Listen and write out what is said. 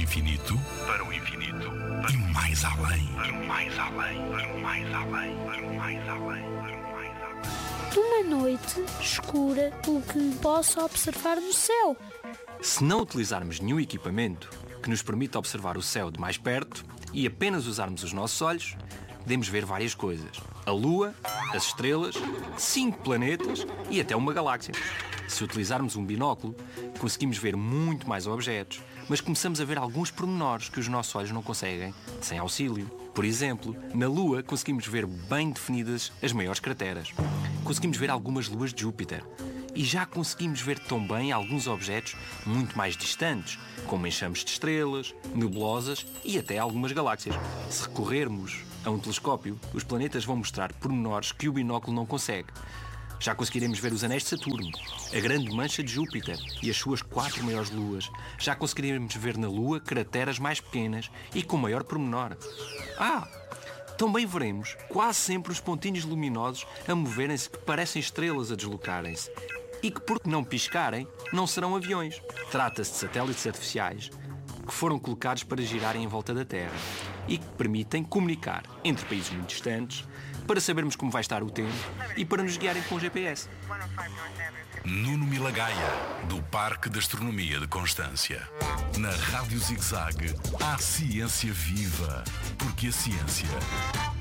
infinito, para o infinito, e mais além, para o mais além, para o mais além, para o mais além, para o mais além. Numa noite escura, o que posso observar no céu? Se não utilizarmos nenhum equipamento que nos permita observar o céu de mais perto e apenas usarmos os nossos olhos, podemos ver várias coisas. A Lua, as estrelas, 5 planetas e até uma galáxia. Se utilizarmos um binóculo, conseguimos ver muito mais objetos, mas começamos a ver alguns pormenores que os nossos olhos não conseguem sem auxílio. Por exemplo, na Lua conseguimos ver bem definidas as maiores crateras. Conseguimos ver algumas luas de Júpiter. E já conseguimos ver também alguns objetos muito mais distantes, como enxames de estrelas, nebulosas e até algumas galáxias. Se recorrermos a um telescópio, os planetas vão mostrar pormenores que o binóculo não consegue. Já conseguiremos ver os anéis de Saturno, a grande mancha de Júpiter e as suas 4 maiores luas. Já conseguiremos ver na Lua crateras mais pequenas e com maior pormenor. Também veremos quase sempre os pontinhos luminosos a moverem-se que parecem estrelas a deslocarem-se e que, por não piscarem, não serão aviões. Trata-se de satélites artificiais que foram colocados para girarem em volta da Terra e que permitem comunicar entre países muito distantes para sabermos como vai estar o tempo e para nos guiarem com o GPS. Nuno Milagaya, do Parque de Astronomia de Constância. Na Rádio Zig Zag, há ciência viva, porque a ciência